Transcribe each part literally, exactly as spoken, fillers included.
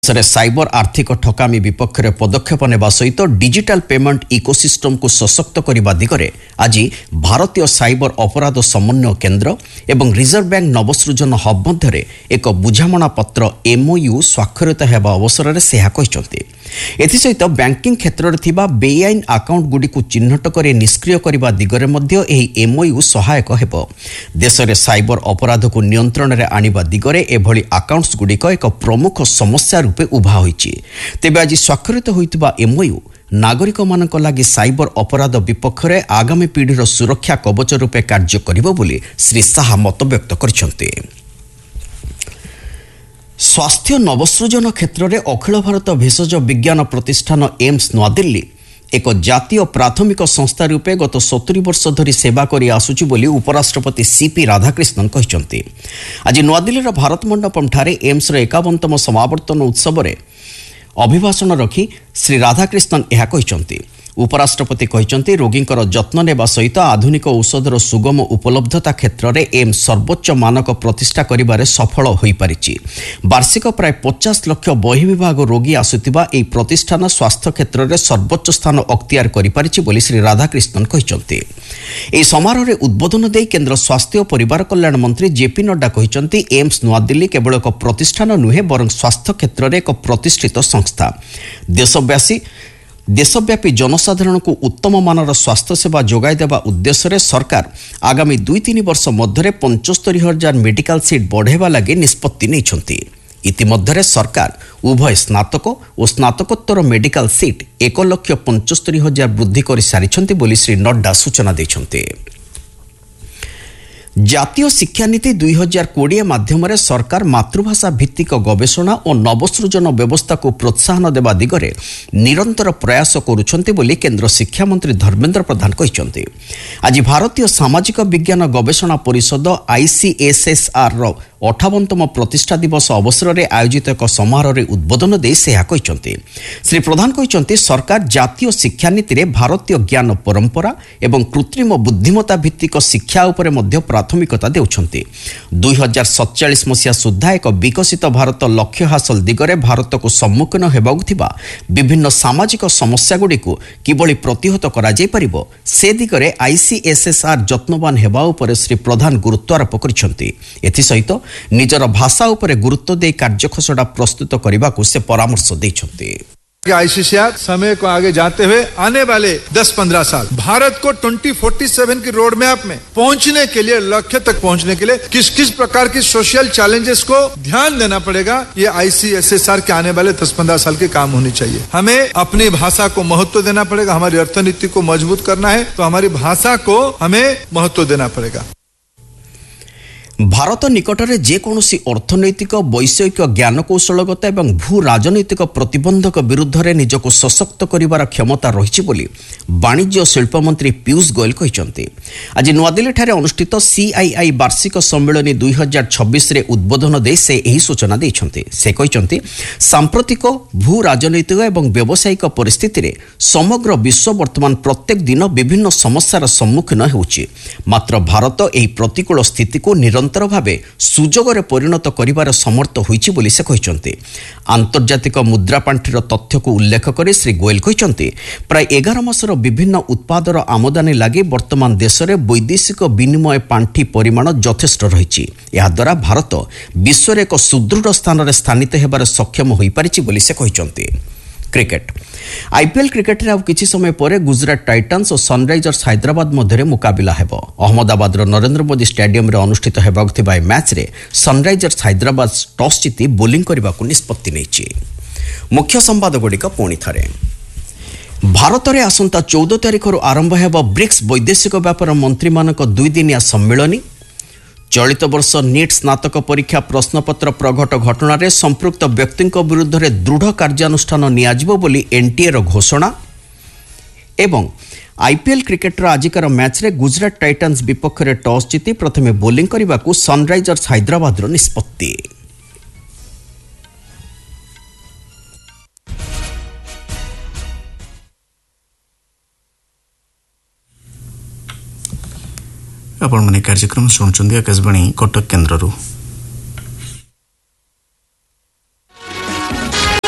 देशରେ cyber आर्थिक ठकामी विपक्ष में पदक्षेप नेबा सहित डिजिटल पेमेंट इकोसिस्टम को सशक्त करने दिगरे आज भारतीय साइबर अपराध समन्वय केन्द्र एवं रिजर्व बैंक नवसृजन हब मध्य एक बुझामणा पत्र एमओयू स्वाक्षरित होगा अवसर में से कहते एसत बैंकिंग क्षेत्र में थिबा बेआईन आकाउंट गुडी को चिन्हट कर निष्क्रिय करने दिगरे मध्य एही एमओयू सहायक हेबो। देश में साइबर अपराध को नियंत्रण में आनिबा दिगरे एभली आकाउंट्स गुडिक एक प्रमुख समस्या रूपे उभा होईछि। तेबे आज स्वाक्षरित होइतिबा एमओयू नागरिक मानक लागि साइबर अपराध विपक्ष में आगामी पीढ़ीर सुरक्षा कवच रूपे कार्य करिबो बोली श्री शाह मत व्यक्त करिसेंति। स्वास्थ्य नवसृजन क्षेत्र में अखिल भारत भेषज विज्ञान प्रतिष्ठान एम्स नूआदिल्ली एक जातीय प्राथमिक संस्था रूपे गत सत्तरी वर्ष धरी सेवा करी आसुची बोली उपराष्ट्रपति सीपी राधाकृष्णन कहते। आज नूआदिल्ली भारत मंडपम ठारे एम्स एकावनतम समावर्तन उत्सव में अभिभाषण रखी श्री राधाकृष्णन यह कहते। उपराष्ट्रपति कहते रोगींकर जत्न नेबा सहित आधुनिक औषधर सुगम उपलब्धता क्षेत्र में एम्स सर्वोच्च मानक प्रतिष्ठा करिबारे सफल होई पारिछि। वार्षिक प्राय पचास लक्ष बहिर्विभाग रोगी आसुतिबा एई प्रतिष्ठान स्वास्थ्य क्षेत्र में सर्वोच्च स्थान अख्तियार करि पारिछि बोली श्री राधाकृष्णन कहते। एई समारोह रे उद्बोधन देई केंद्र स्वास्थ्य और परिवार कल्याण मंत्री जेपी नड्डा कहते एम्स नूआदिल्ली केवल एक प्रतिष्ठान नुहे बरं स्वास्थ्य क्षेत्र में एक प्रतिष्ठित संस्था। देशव्यापी देशव्यापी जनसाधारण को उत्तम मानर स्वास्थ्य सेवा जोगाई देवा उद्देश्य सरकार आगामी दुई तीन वर्ष मध्य पंचस्तरी हजार मेडिकल सीट बढ़ेवा लगी निष्पत्ति नहीं। इतिमध्य सरकार उभय स्नातक और स्नातकोत्तर मेडिकल सीट एक लक्ष पंचस्तरी हजार वृद्धि कर सारी बोली श्री नड्डा सूचना देते। जातीय शिक्षानीति दुई हजार कोड़े माध्यम सरकार मातृभाषा भित्तिक गवेषणा और नवसृजन व्यवस्था को प्रोत्साहन देवा दिगरे निरंतर प्रयास करुछन्ति बोली केंद्र शिक्षा मंत्री धर्मेंद्र प्रधान कहते। आज भारतीय सामाजिक विज्ञान गवेषणा परिषद आईसीएसएसआर रो अठावनतम प्रतिष्ठा दिवस अवसर में आयोजित एक समारोह में उद्बोधन दे से कहते। श्री प्रधान कहते सरकार जातीय शिक्षानीति रे भारतीय ज्ञान परंपरा एवं कृत्रिम बुद्धिमत्ता भित्तिक शिक्षा उपरे मध्य प्राथमिकता देउछन्ति। दुई हजार सतचालीस मसीहा सुधा एक विकसित भारत लक्ष्य हासिल दिगरे भारत को सम्मुखीन हेबाकु थिबा विभिन्न सामाजिक समस्या गुड़िक किभली प्रतिहत करा जाय परिबो से दिगरे आईसीएसएसआर जत्नवान हेबा उपरे श्री प्रधान गुरुत्व आरोप करिसेंति। एथि सहित निजर भाषा उपरे गुरुत्व दे कार्यखसड़ा प्रस्तुत करने को से परामर्श देते। आईसीएसआर समय को आगे जाते हुए आने वाले दस पंद्रह साल भारत को ट्वेंटी फोर्टी सेवन की रोड मैप में पहुंचने के लिए लक्ष्य तक पहुंचने के लिए किस किस प्रकार की सोशल चैलेंजेस को ध्यान देना पड़ेगा, ये आईसीएसएसआर के आने वाले दस पंद्रह साल के काम होनी चाहिए। हमें अपनी भाषा को महत्व देना पड़ेगा। हमारी अर्थनीति को मजबूत करना है तो हमारी भाषा को हमें महत्व देना पड़ेगा। भारत निकट में जेकोसी अर्थनैतिक वैषयिक ज्ञानकौशलगत एवं भू राजनैतिक प्रतिबंधक विरुद्ध में निजक सशक्त करिवार क्षमता रही बोली वाणिज्य और शिल्प मंत्री पीयूष गोयल कहते। आज नूआदिल्ली ठारे अनुष्ठित सीआईआई वार्षिक सम्मेलन दुई हजार छब्बीस रे उद्बोधन दे से यही सूचना देते। से कहते सांप्रतिक भू राजनैतिक एवं व्यावसायिक परिस्थिति रे समग्र विश्व वर्तमान प्रत्येक दिन विभिन्न समस्यार सम्मुखीन होउछि। मात्र भारत एही प्रतिकूल स्थिति को निरंतर भावे सुजोग रे परिणत करिवार समर्थ होइछि बोली से कहते। आंतर्जातिक मुद्रा पांठिर तथ्य को उल्लेख कर श्री गोयल कहते प्राय एगार मासर विभिन्न उत्पादर आमदानी लगी वर्तमान देश में वैदेशिक विनिमय पांठि परिमाण यथेष्ट रही। यह द्वारा भारत विश्व एक सुदृढ़ स्थान में स्थानित होबार सक्षम हो पारिछि बोली से कहते। क्रिकेट आईपीएल क्रिकेट रे किछि समय पर गुजरात टाइटन्स और सनराइजर्स हैदराबाद मध्य मुकाबिला हेबो। अहमदाबाद नरेंद्र मोदी स्टेडियम रे अनुष्ठित हेबाक थिबा मैच रे सनराइजर्स हैदराबाद टॉस जीति बोलिंग करने को निष्पत्ति नेछि। मुख्य संवाद गुड़िक पुणी थरे भारत में आसंता चौदह तारिख आरंभ हेबो ब्रिक्स वैदेशिक व्यापार मंत्री मानक दुई दिनिया सम्मेलन। चलित वर्ष नीट स्नातक परीक्षा प्रश्नपत्र प्रघट घटना रे संपृक्त व्यक्ति विरुद्ध रे दृढ़ कार्यानुष्ठान नियाजिबो बोली एनटीए रो घोषणा। एवं आईपीएल क्रिकेटर आजिकार मैच रे गुजरात टाइटन्स विपक्ष रे टॉस जीति प्रथमे बोलिंग करने को सनराइजर्स हैदराबाद रो निष्पत्ति। आपण माने कार्यक्रम शुणुचंदी आकाशवाणी कटक केन्द्ररू।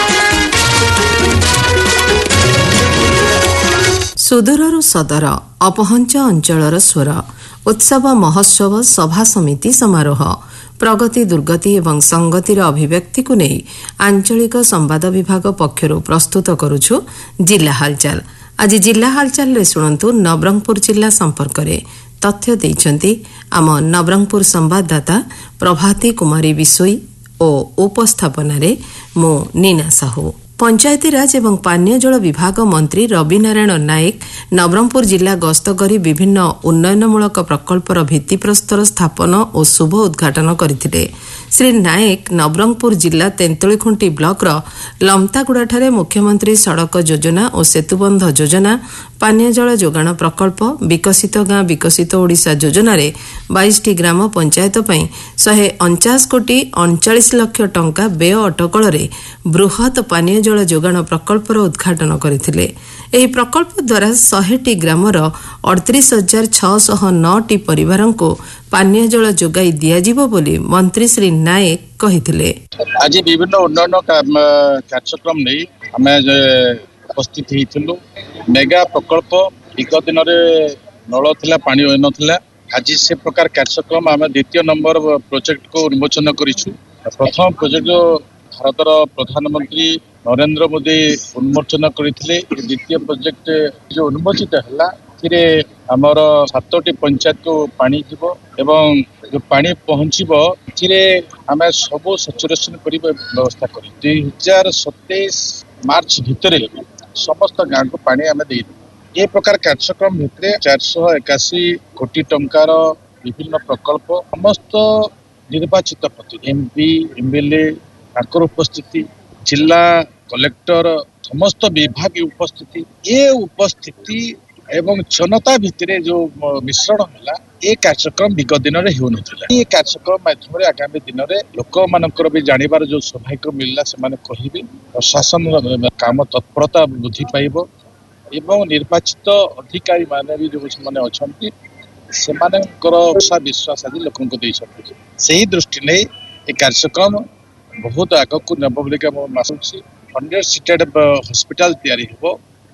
ସୁଦୂରରୁ ସଦର ଅପହଞ୍ଚ ଅଞ୍ଚଳର ସ୍ୱର ଉତ୍ସବ ମହୋତ୍ସବ ସଭା ସମିତି ସମାରୋହ ପ୍ରଗତି ଦୁର୍ଗତି ଏବଂ ସଂଗତିର ଅଭିବ୍ୟକ୍ତିକୁ ନେଇ ଆଞ୍ଚଳିକ ସମ୍ବାଦ ବିଭାଗ ପକ୍ଷରୁ ପ୍ରସ୍ତୁତ କରୁଛୁ ଜିଲ୍ଲା ହାଲଚାଲ। ଆଜି ଜିଲ୍ଲା ହାଲଚାଲରେ ଶୁଣନ୍ତୁ ନବରଙ୍ଗପୁର ଜିଲ୍ଲା ସମ୍ପର୍କରେ ତଥ୍ୟ ଦେଇଛନ୍ତି ଆମ ନବରଙ୍ଗପୁର ସମ୍ବାଦଦାତା ପ୍ରଭାତୀ କୁମାରୀ ବିଶୋଇ ଓ ଉପସ୍ଥାପନାରେ ମୁଁ ନୀନା ସାହୁ। ପଞ୍ଚାୟତିରାଜ ଏବଂ ପାନୀୟ ଜଳ ବିଭାଗ ମନ୍ତ୍ରୀ ରବି ନାରାୟଣ ନାୟକ ନବରଙ୍ଗପୁର ଜିଲ୍ଲା ଗସ୍ତ କରି ବିଭିନ୍ନ ଉନ୍ନୟନମୂଳକ ପ୍ରକଳ୍ପର ଭିତ୍ତିପ୍ରସ୍ତର ସ୍ଥାପନ ଓ ଶୁଭ ଉଦ୍ଘାଟନ କରିଥିଲେ। ଶ୍ରୀ ନାୟକ ନବରଙ୍ଗପୁର ଜିଲ୍ଲା ତେନ୍ତୁଳିଖୁଣ୍ଟି ବ୍ଲକର ଲମତାଗୁଡ଼ାଠାରେ ମୁଖ୍ୟମନ୍ତ୍ରୀ ସଡ଼କ ଯୋଜନା ଓ ସେତୁବନ୍ଧ ଯୋଜନା ପାନୀୟ ଜଳ ଯୋଗାଣ ପ୍ରକଳ୍ପ ବିକଶିତ ଗାଁ ବିକଶିତ ଓଡ଼ିଶା ଯୋଜନାରେ ବାଇଶଟି ଗ୍ରାମ ପଞ୍ଚାୟତ ପାଇଁ ଶହେ ଅଣଚାଶ କୋଟି ଅଣଚାଳିଶ ଲକ୍ଷ ଟଙ୍କା ବ୍ୟୟ ଅଟକଳରେ ବୃହତ୍ ପାନୀୟ ଜଳ ଯୋଗାଣ ପ୍ରକଳ୍ପର ଉଦ୍ଘାଟନ କରିଥିଲେ। ଏହି ପ୍ରକଳ୍ପ ଦ୍ୱାରା ଶହେଟି ଗ୍ରାମର ଅଠତିରିଶ ହଜାର ଛଅଶହ ନଅଟି ପରିବାରଙ୍କୁ ପାନୀୟ ଜଳ ଯୋଗାଇ ଦିଆଯିବ ବୋଲି ମନ୍ତ୍ରୀ ଶ୍ରୀ ନାୟକ କହିଥିଲେ। ଆଜି ବିଭିନ୍ନ ଉନ୍ନୟନ କାର୍ଯ୍ୟକ୍ରମ ନେଇ ଆମେ ଉପସ୍ଥିତ ହେଇଥିଲୁ। ମେଗା ପ୍ରକଳ୍ପ ବିଗତ ଦିନରେ ନଳ ଥିଲା, ପାଣି ହୋଇନଥିଲା। ଆଜି ସେ ପ୍ରକାର କାର୍ଯ୍ୟକ୍ରମ ଆମେ ଦ୍ୱିତୀୟ ନମ୍ବର ପ୍ରୋଜେକ୍ଟକୁ ଉନ୍ମୋଚନ କରିଛୁ। ପ୍ରଥମ ପ୍ରୋଜେକ୍ଟ ଭାରତର ପ୍ରଧାନମନ୍ତ୍ରୀ ନରେନ୍ଦ୍ର ମୋଦି ଉନ୍ମୋଚନ କରିଥିଲେ। ଦ୍ୱିତୀୟ ପ୍ରୋଜେକ୍ଟ ଯୋଉ ଉନ୍ମୋଚିତ ହେଲା ଏଥିରେ ଆମର ସାତଟି ପଞ୍ଚାୟତକୁ ପାଣି ଯିବ ଏବଂ ଯୋଉ ପାଣି ପହଞ୍ଚିବ ଏଥିରେ ଆମେ ସବୁ ସାଚୁରେସନ କରିବା ବ୍ୟବସ୍ଥା କରି ଦୁଇ ହଜାର ସତେଇଶ ମାର୍ଚ୍ଚ ଭିତରେ ସମସ୍ତ ଗାଁକୁ ପାଣି ଆମେ ଦେଇଦେବୁ। ଏ ପ୍ରକାର କାର୍ଯ୍ୟକ୍ରମ ଭିତରେ ଚାରିଶହ ଏକାଅଶୀ କୋଟି ଟଙ୍କାର ବିଭିନ୍ନ ପ୍ରକଳ୍ପ ସମସ୍ତ ନିର୍ବାଚିତ ପ୍ରତି ଏମପି ଏମଏଲଏ ତାଙ୍କର ଉପସ୍ଥିତି ଜିଲ୍ଲା କଲେକ୍ଟର ସମସ୍ତ ବିଭାଗ ଉପସ୍ଥିତି ଏ ଉପସ୍ଥିତି ଏବଂ ଜନତା ଭିତରେ ଯୋଉ ମିଶ୍ରଣ ହେଲା ଏ କାର୍ଯ୍ୟକ୍ରମ ବିଗତ ଦିନରେ ହେଉନଥିଲା। ଏ କାର୍ଯ୍ୟକ୍ରମ ମାଧ୍ୟମରେ ଆଗାମୀ ଦିନରେ ଲୋକମାନଙ୍କର ବି ଜାଣିବାର ଯୋଉ ସୌଭାଗ୍ୟ ମିଳିଲା ସେମାନେ କହିବେ ପ୍ରଶାସନର କାମ ତତ୍ପରତା ବୃଦ୍ଧି ପାଇବ ଏବଂ ନିର୍ବାଚିତ ଅଧିକାରୀ ମାନେ ବି ଯୋଉ ସେମାନେ ଅଛନ୍ତି ସେମାନଙ୍କର ବିଶ୍ୱାସ ଆଜି ଲୋକଙ୍କୁ ଦେଇଛନ୍ତି। ସେହି ଦୃଷ୍ଟି ନେଇ ଏ କାର୍ଯ୍ୟକ୍ରମ ବହୁତ ଆଗକୁ ନେବ ବୋଲି ମୁଁ ଆସୁଛି। ହଣ୍ଡ୍ରେଡ ସିଟେଡ ହସ୍ପିଟାଲ ତିଆରି ହେବ।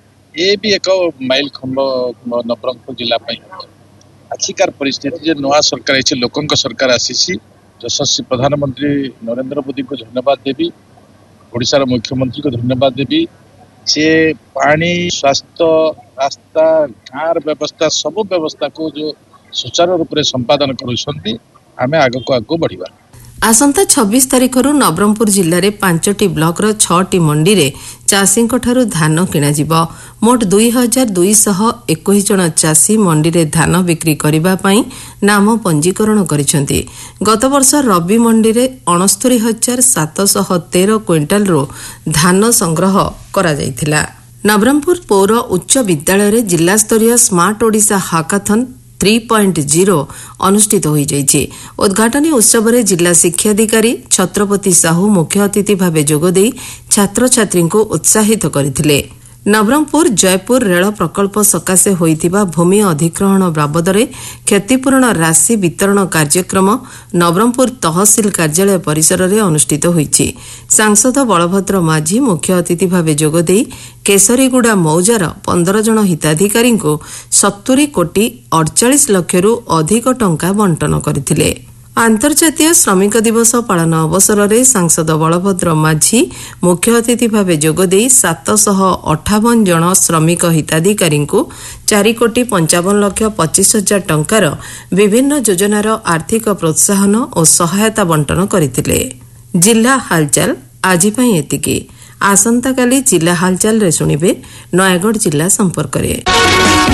ଏ ବି ଏକ ମାଇଲ ଖମ୍ବ ନବରଙ୍ଗପୁର ଜିଲ୍ଲା ପାଇଁ। ଆଜିକାର ପରିସ୍ଥିତି ଯେ ନୂଆ ସରକାର ହେଇଛି, ଲୋକଙ୍କ ସରକାର ଆସିଛି, ଯଶସ୍ୱୀ ପ୍ରଧାନମନ୍ତ୍ରୀ ନରେନ୍ଦ୍ର ମୋଦିଙ୍କୁ ଧନ୍ୟବାଦ ଦେବି, ଓଡ଼ିଶାର ମୁଖ୍ୟମନ୍ତ୍ରୀଙ୍କୁ ଧନ୍ୟବାଦ ଦେବି। ସେ ପାଣି ସ୍ୱାସ୍ଥ୍ୟ ରାସ୍ତା ଗାଁର ବ୍ୟବସ୍ଥା ସବୁ ବ୍ୟବସ୍ଥାକୁ ଯୋଉ ସୁଚାରୁ ରୂପରେ ସମ୍ପାଦନ କରୁଛନ୍ତି ଆମେ ଆଗକୁ ଆଗକୁ ବଢିବା। ଆସନ୍ତା ଛବିଶ ତାରିଖରୁ ନବରଙ୍ଗପୁର ଜିଲ୍ଲାରେ ପାଞ୍ଚଟି ବ୍ଲକର ଛଅଟି ମଣ୍ଡିରେ ଚାଷୀଙ୍କଠାରୁ ଧାନ କିଣାଯିବ। ମୋଟ ଦୁଇ ହଜାର ଦୁଇଶହ ଏକୋଇଶ ଜଣ ଚାଷୀ ମଣ୍ଡିରେ ଧାନ ବିକ୍ରି କରିବା ପାଇଁ ନାମ ପଞ୍ଜୀକରଣ କରିଛନ୍ତି। ଗତବର୍ଷ ରବି ମଣ୍ଡିରେ ଅଣସ୍ତରୀ ହଜାର ସାତଶହ ତେର କ୍ୱିଣ୍ଟାଲରୁ ଧାନ ସଂଗ୍ରହ କରାଯାଇଥିଲା। ନବରଙ୍ଗପୁର ପୌର ଉଚ୍ଚ ବିଦ୍ୟାଳୟରେ ଜିଲ୍ଲାସ୍ତରୀୟ smart Odisha hackathon three point zero अनुष्ठित हो जाइए। उद्घाटनी उत्सव में जिला शिक्षाधिकारी छत्रपति साहू मुख्य अतिथि भाव जोगदे छात्र छात्री को उत्साहित करथिले। नवरंगपुर जयपुर रेल प्रकल्प सकाशे होइतिबा भूमि अधिग्रहण बाबदरे क्षतिपूरण राशि वितरण कार्यक्रम नवरंगपुर तहसील कार्यालय परिसर में अनुष्ठित होइछि। सांसद बलभद्र माझी मुख्य अतिथि भाव जोगदे केसरीगुड़ा मौजार पंदर जन हिताधिकारी को सत्तरी कोटी अड़चाश लक्षरू अधिक टंका बंटन करथिले। आंतर्जातीय श्रमिक दिवस पालन अवसर में सांसद बलभद्र माझी मुख्य अतिथि भाव जोगदे सातशह अठावन जन श्रमिक हिताधिकारी को चार कोटी पंचावन लक्ष पचीस हजार टंकार विभिन्न योजनार आर्थिक प्रोत्साहन और सहायता बंटन करथिले। जिला हालचाल आज पई एतिकी। आसंता काली जिला हालचाल रे सुनिबे नयागढ़ जिला संपर्क रे।